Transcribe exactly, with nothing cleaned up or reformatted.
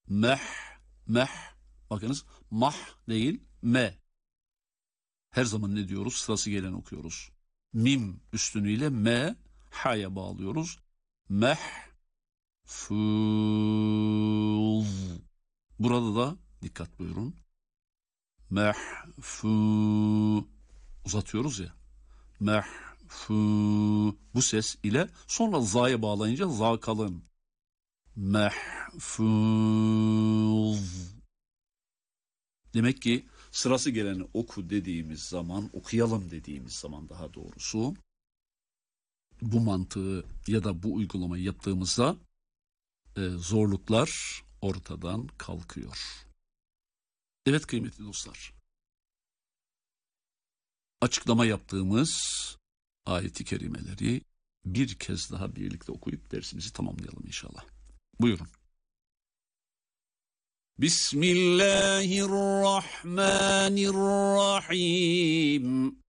Meh, meh. Bakınız mah değil me. Her zaman ne diyoruz? Sırası gelen okuyoruz. Mim üstünüyle me, ha'ya bağlıyoruz. Meh, fûz. Burada da dikkat buyurun. Meh, fû. Uzatıyoruz ya. Meh, fû. Bu ses ile sonra za'ya bağlayınca za kalın. Mahfuz. Demek ki sırası geleni oku dediğimiz zaman, okuyalım dediğimiz zaman daha doğrusu, bu mantığı ya da bu uygulamayı yaptığımızda e, zorluklar ortadan kalkıyor. Evet kıymetli dostlar. Açıklama yaptığımız ayet-i kerimeleri bir kez daha birlikte okuyup dersimizi tamamlayalım inşallah. Buyurun. Bismillahirrahmanirrahim.